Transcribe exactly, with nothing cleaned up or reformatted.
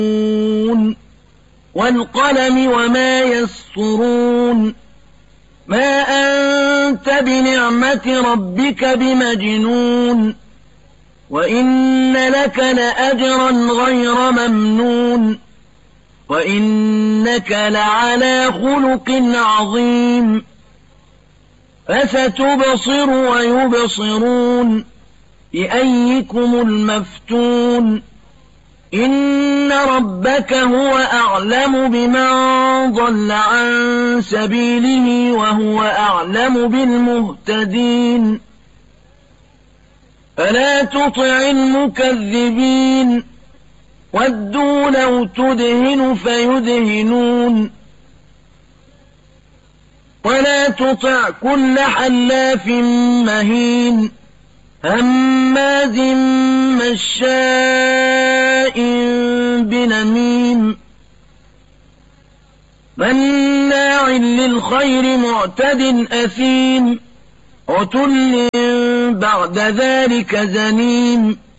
وَالْقَلَمِ وَمَا يَسْطُرُونَ مَا أَنتَ بِنِعْمَةِ رَبِّكَ بِمَجْنُونٍ وَإِنَّ لَكَ لَأَجْرًا غَيْرَ مَمْنُونٍ وَإِنَّكَ لَعَلَىٰ خُلُقٍ عَظِيمٍ فَسَتُبْصِرُ وَيُبْصِرُونَ بِأَييِّكُمُ الْمَفْتُونُ إِنَّ رَبَّكَ هُوَ أَعْلَمُ بِمَن ضَلَّ عَن سَبِيلِهِ وَهُوَ أَعْلَمُ بِالْمُهْتَدِينَ فَلَا تُطِعِ الْمُكَذِّبِينَ وَدُّوا لَوْ تُدْهِنُ فَيُدْهِنُونَ وَلَا تُطِعْ كُلَّ حَلَّافٍ مَّهِينٍ هَمَّازٍ مَّشَّاءٍ بِنَمِيمٍ مَّنَّاعٍ لِّلْخَيْرِ مُعْتَدٍ أَثِيمٍ عُتُلٍّ بَعْدَ ذَٰلِكَ زَنِيمٍ